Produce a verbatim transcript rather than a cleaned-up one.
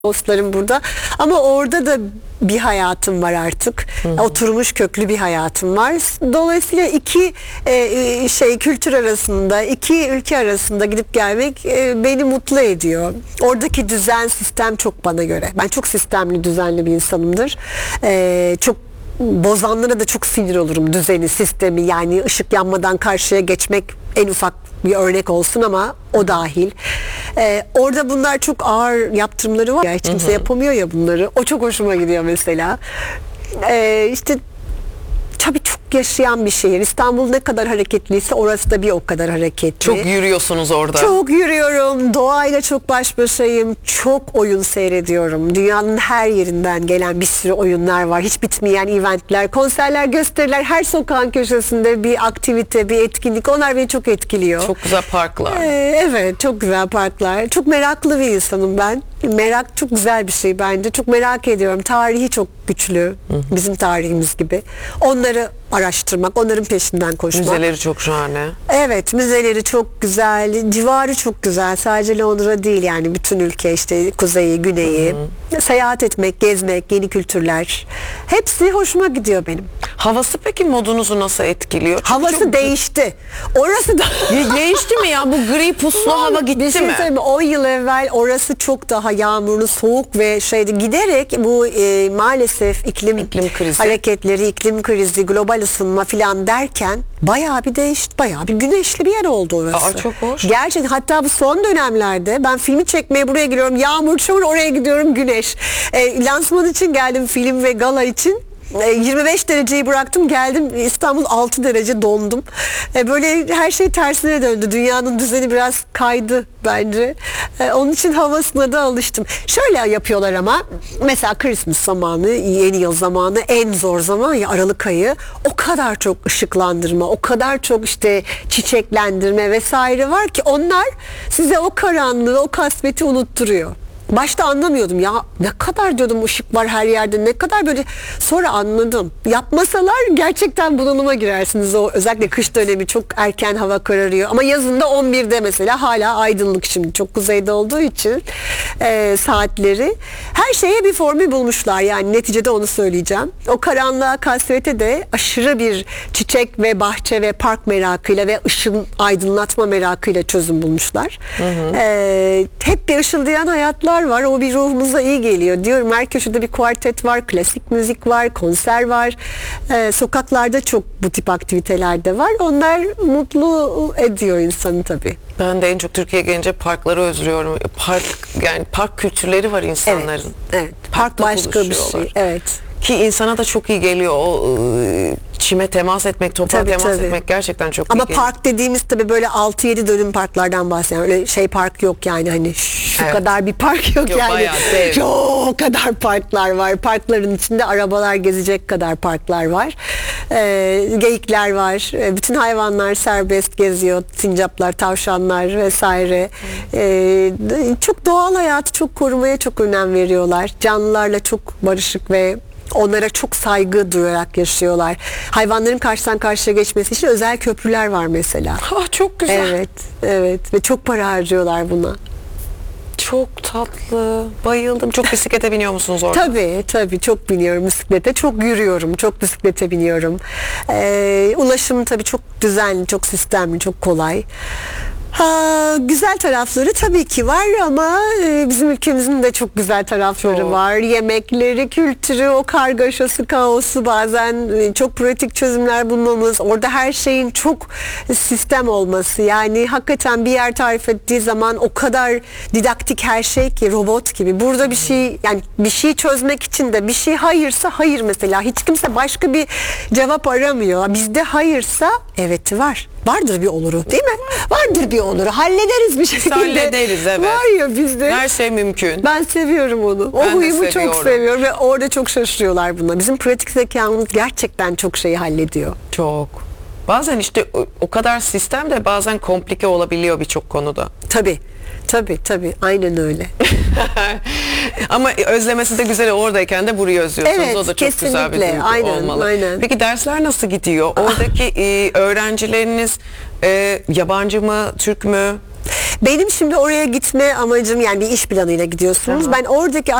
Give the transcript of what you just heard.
dostlarım burada. Ama orada da bir hayatım var artık. Hı hı. Oturmuş köklü bir hayatım var. Dolayısıyla iki e, şey kültür arasında, iki ülke arasında gidip gelmek e, beni mutlu ediyor. Oradaki düzen, sistem çok bana göre. Ben çok sistemli, düzenli bir insanımdır. E, çok bozanlara da çok sinir olurum, düzeni, sistemi. Yani ışık yanmadan karşıya geçmek en ufak bir örnek olsun ama o dahil. Ee, orada bunlar çok ağır yaptırımları var ya, hiç kimse hı hı. yapamıyor ya bunları. O çok hoşuma gidiyor mesela. Ee, işte tabii çok yaşayan bir şehir. İstanbul ne kadar hareketliyse orası da bir o kadar hareketli. Çok yürüyorsunuz orada. Çok yürüyorum. Doğayla çok baş başayım. Çok oyun seyrediyorum. Dünyanın her yerinden gelen bir sürü oyunlar var. Hiç bitmeyen eventler, konserler, gösteriler. Her sokağın köşesinde bir aktivite, bir etkinlik. Onlar beni çok etkiliyor. Çok güzel parklar. Ee, evet, çok güzel parklar. Çok meraklı bir insanım ben. Merak çok güzel bir şey bence. Çok merak ediyorum. Tarihi çok güçlü. Hı hı. Bizim tarihimiz gibi. Onları araştırmak, onların peşinden koşmak. Müzeleri çok şahane. Evet, müzeleri çok güzel, civarı çok güzel. Sadece Londra değil yani, bütün ülke, işte kuzeyi, güneyi. Hı hı. Seyahat etmek, gezmek, yeni kültürler. Hepsi hoşuma gidiyor benim. Havası peki modunuzu nasıl etkiliyor? Çünkü Havası çok... değişti. Orası da değişti mi ya? Bu gri puslu hava gitti bir şey mi? on yıl evvel orası çok daha yağmurlu, soğuk ve şeydi. Giderek bu e, maalesef iklim, iklim krizi. hareketleri, iklim krizi, global ısınma filan derken bayağı bir değişti. Bayağı bir güneşli bir yer oldu orası. Aa, çok hoş. Gerçekten, hatta bu son dönemlerde ben filmi çekmeye buraya giriyorum. Yağmur, çamur, oraya gidiyorum, güneş. E, lansman için geldim, film ve gala için. yirmi beş dereceyi bıraktım, geldim İstanbul altı derece, dondum. Böyle her şey tersine döndü. Dünyanın düzeni biraz kaydı bence. Onun için havasına da alıştım. Şöyle yapıyorlar ama mesela Christmas zamanı, yeni yıl zamanı en zor zaman ya, Aralık ayı. O kadar çok ışıklandırma, o kadar çok işte çiçeklendirme vesaire var ki onlar size o karanlığı, o kasveti unutturuyor. Başta anlamıyordum ya, ne kadar diyordum ışık var her yerde, ne kadar böyle, sonra anladım. Yapmasalar gerçekten bunalıma girersiniz. O özellikle kış dönemi çok erken hava kararıyor ama yazında on birde mesela hala aydınlık, şimdi çok kuzeyde olduğu için e, saatleri. Her şeye bir formül bulmuşlar yani, neticede onu söyleyeceğim. O karanlığa, kasvete de aşırı bir çiçek ve bahçe ve park merakıyla ve ışın aydınlatma merakıyla çözüm bulmuşlar. Hı hı. E, hep bir ışıldayan hayatlar var. O bir ruhumuza iyi geliyor. Diyorum, her köşede bir kuartet var, klasik müzik var, konser var. Ee, sokaklarda çok bu tip aktiviteler de var. Onlar mutlu ediyor insanı tabii. Ben de en çok Türkiye'ye gelince parkları özlüyorum. Park, yani park kültürleri var insanların. Evet. evet. Park başka bir şey. Evet. Ki insana da çok iyi geliyor. O ıı, çime temas etmek, toprağa tabii, temas tabii. etmek gerçekten çok Ama iyi geliyor. Ama park dediğimiz tabii böyle altı yedi dönüm parklardan bahsediyorum. Öyle şey park yok yani, hani şu evet. kadar bir park yok, yok yani. Çok kadar parklar var. Parkların içinde arabalar gezecek kadar parklar var. Ee, geyikler var. Ee, bütün hayvanlar serbest geziyor. Sincaplar, tavşanlar vesaire. Ee, çok doğal hayatı çok korumaya çok önem veriyorlar. Canlılarla çok barışık ve onlara çok saygı duyarak yaşıyorlar. Hayvanların karşıdan karşıya geçmesi için özel köprüler var mesela. Ah, çok güzel. Evet, evet ve çok para harcıyorlar buna. Çok tatlı. Bayıldım. Çok bisiklete biniyor musunuz orada? Tabii, tabii. Çok biniyorum bisiklete. Çok yürüyorum. Çok bisiklete biniyorum. Ee, ulaşım tabii çok düzenli, çok sistemli, çok kolay. Ha, güzel tarafları tabii ki var ama e, bizim ülkemizin de çok güzel tarafları çok. var. Yemekleri, kültürü, o kargaşası, kaosu, bazen e, çok pratik çözümler bulmamız, orada her şeyin çok sistem olması. Yani hakikaten bir yer tarif ettiği zaman o kadar didaktik her şey ki, robot gibi. Burada bir şey, yani bir şey çözmek için de bir şey hayırsa hayır mesela. Hiç kimse başka bir cevap aramıyor. Bizde hayırsa evet var. Vardır bir oluru, değil mi? Vardır bir oluru. Hallederiz bir şekilde. Hallederiz, evet. Var ya bizde. Her şey mümkün. Ben seviyorum onu. O ben huyumu çok seviyorum ve orada çok şaşırıyorlar buna. Bizim pratik zekamız gerçekten çok şeyi hallediyor. Çok. Bazen işte o, o kadar sistem de bazen komplike olabiliyor birçok konuda. Tabii. Tabii tabii. Aynen öyle. Ama özlemesi de güzel, oradayken de burayı özlüyorsunuz. Evet, o da çok kesinlikle. güzel bir duygu aynen, olmalı. Aynen. Peki dersler nasıl gidiyor? Oradaki e, öğrencileriniz e, yabancı mı, Türk mü? Benim şimdi oraya gitme amacım, yani bir iş planıyla gidiyorsunuz. Tamam. Ben oradaki